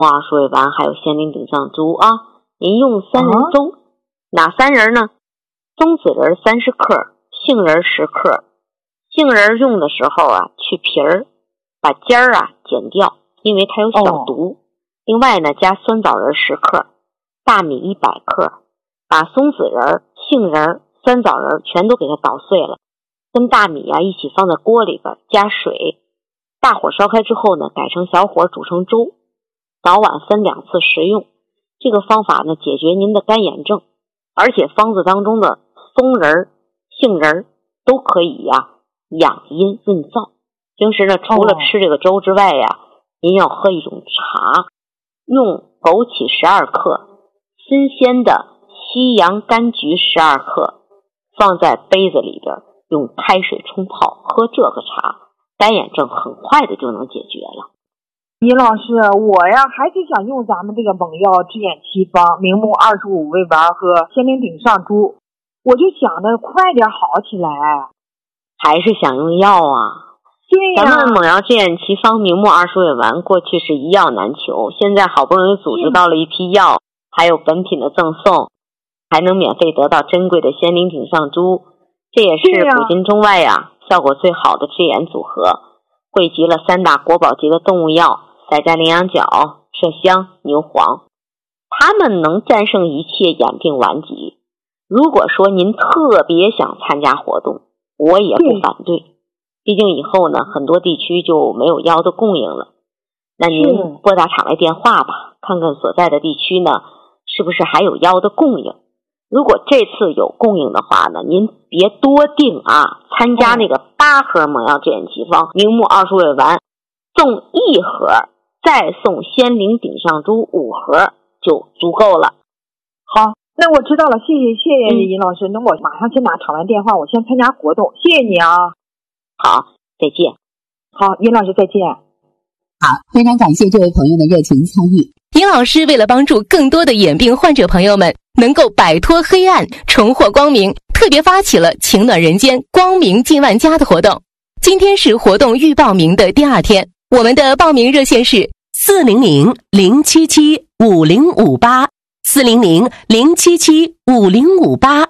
二鼠尾丸还有仙灵顶上珠啊。您用3仁粥，哪3仁呢？松子仁30克，杏仁10克。杏仁用的时候啊，去皮儿，把尖儿啊剪掉，因为它有小毒。另外呢，加酸枣仁10克，大米100克，把松子仁、杏仁、酸枣仁全都给它捣碎了，跟大米啊一起放在锅里边，加水，大火烧开之后呢，改成小火煮成粥，早晚分2次食用。这个方法呢，解决您的干眼症，而且方子当中的松仁、杏仁都可以养阴润燥。平时呢，除了吃这个粥之外您要喝一种茶，用枸杞12克，新鲜的西洋柑橘12克，放在杯子里边，用开水冲泡，喝这个茶，干眼症很快的就能解决了。 尹老师，我还是想用咱们这个猛药治眼奇方明目25味丸和仙灵顶上珠，我就想着快点好起来。 还是想用药啊？ 对呀， 咱们猛药治眼奇方明目20味丸过去是一药难求，现在好不容易组织到了一批药，还有本品的赠送，还能免费得到珍贵的仙灵顶上珠，这也是古今中外效果最好的治眼组合，汇集了3大国宝级的动物药，塞加羚羊角、麝香、牛黄，它们能战胜一切眼病顽疾。如果说您特别想参加活动，我也不反对，毕竟以后呢，很多地区就没有药的供应了。那您拨打场外电话吧，看看所在的地区呢，是不是还有药的供应。如果这次有供应的话呢，您别多订参加那个8盒猛药治眼奇方明目20味丸，送1盒，再送仙灵顶上珠5盒就足够了。 好，那我知道了，谢谢尹老师。那我马上先拿场外电话，我先参加活动，谢谢你啊。 好，再见。 好，尹老师再见。 好，非常感谢这位朋友的热情参与。 尹老师为了帮助更多的眼病患者朋友们能够摆脱黑暗，重获光明，特别发起了情暖人间，光明进万家的活动。今天是活动预报名的第2天，我们的报名热线是400-077-5058 400-077-5058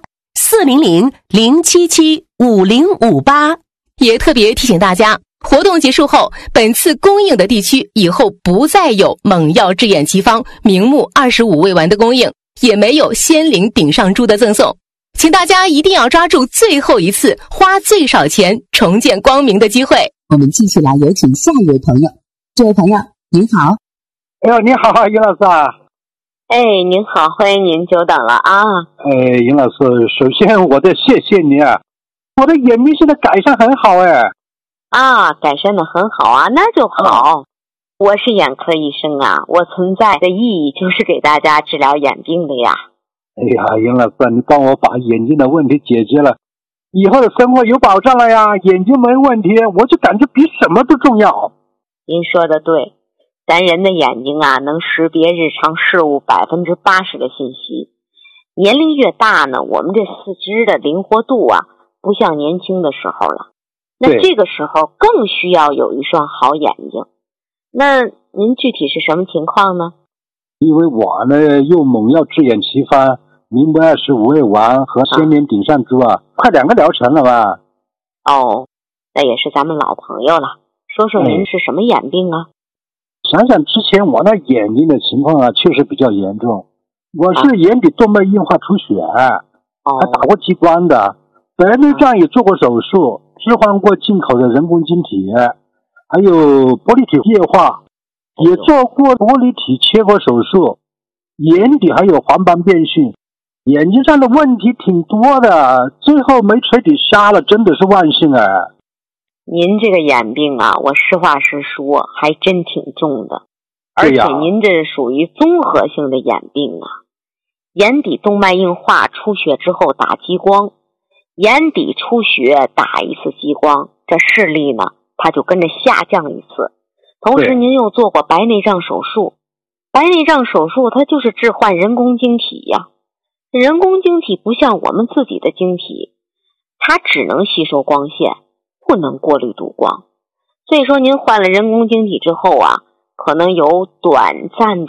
400-077-5058。也特别提醒大家，活动结束后，本次供应的地区以后不再有猛药治眼奇方明目25味丸的供应，也没有仙灵顶上珠的赠送，请大家一定要抓住最后一次花最少钱重见光明的机会。 我们继续来有请下一位朋友。这位朋友您好。 你好，尹老师啊。 您好，欢迎您，久等了啊。 尹老师，首先我得谢谢你啊，我的眼病现在改善很好改善的很好啊，那就好。我是眼科医生啊，我存在的意义就是给大家治疗眼病的呀。 尹老师，你帮我把眼睛的问题解决了，以后的生活有保障了呀，眼睛没问题，我就感觉比什么都重要。 您说的对，咱人的眼睛能识别日常事物80%的信息。年龄越大呢，我们这四肢的灵活度不像年轻的时候了。那这个时候更需要有一双好眼睛。那您具体是什么情况呢？ 因为我呢用猛药治眼奇方明目25味丸和仙灵顶上珠快2个疗程了吧。 那也是咱们老朋友了，说说您是什么眼病啊？ 想想之前我那眼睛的情况确实比较严重，我是眼底动脉硬化出血，还打过激光的，白内障也做过手术，置换过进口的人工晶体，还有玻璃体液化，也做过玻璃体切割手术，眼底还有黄斑变性，眼睛上的问题挺多的，最后没垂底瞎了，真的是万幸您这个眼病我实话实说还真挺重的，而且您这属于综合性的眼病眼底动脉硬化出血之后打激光，眼底出血打一次激光，这视力呢它就跟着下降一次。同时您又做过白内障手术，白内障手术它就是置换人工晶体呀。人工晶体不像我们自己的晶体，它只能吸收光线，不能过滤度光。所以说您换了人工晶体之后可能有短暂的